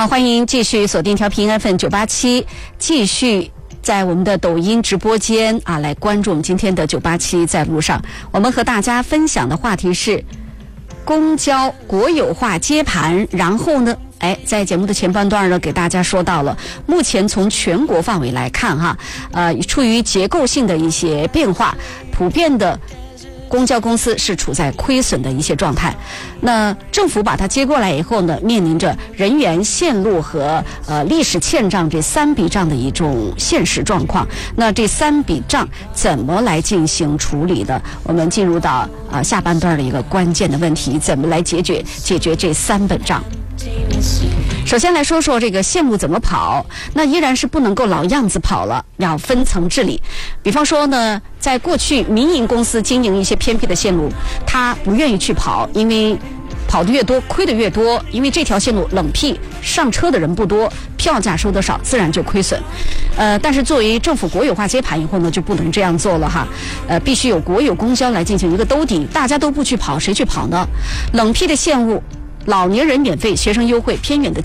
好，欢迎继续锁定调频 FM987，继续在我们的抖音直播间来关注我们今天的987在路上。我们和大家分享的话题是公交国有化接盘，然后呢在节目的前半段呢，给大家说到了目前从全国范围来看出于结构性的一些变化，普遍的公交公司是处在亏损的一些状态。那政府把它接过来以后呢，面临着人员、线路和历史欠账这3笔账的一种现实状况。那这3笔账怎么来进行处理的？我们进入到下半段的一个关键的问题，怎么来解决这3本账？首先来说说这个线路怎么跑，那依然是不能够老样子跑了，要分层治理。比方说呢，在过去民营公司经营一些偏僻的线路，他不愿意去跑，因为跑得越多亏得越多，因为这条线路冷僻，上车的人不多，票价收得少，自然就亏损。但是作为政府国有化接盘以后呢，就不能这样做了哈。必须有国有公交来进行一个兜底，大家都不去跑，谁去跑呢？冷僻的线路，老年人免费，学生优惠，偏远的